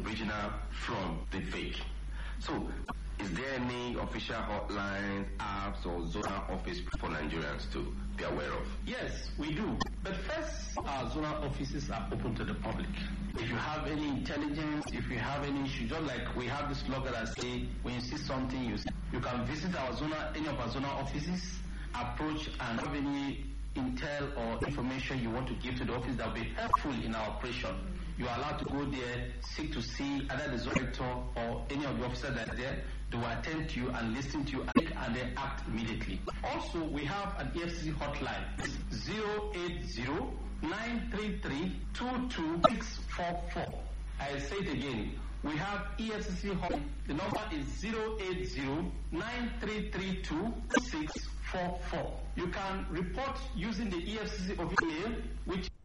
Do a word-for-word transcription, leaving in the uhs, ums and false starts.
original from the fake. So, is there any official hotline, apps, or zonal office for Nigerians to be aware of? Yes, we do. But first, our zonal offices are open to the public. If you have any intelligence, if you have any issue, just like we have this logger that say, when you see something, you see, you can visit our zonal, any of our zonal offices, approach and have any intel or information you want to give to the office that will be helpful in our operation. You are allowed to go there, seek to see either the zone director or any of the officers that are there. They will attend to you and listen to you and then act immediately. Also, we have an E F C C hotline, zero eight zero, nine three three, two two six four four. I say it again. We have E F C C hotline. The number is zero eight zero, nine three three, two six four four. You can report using the E F C C of email, which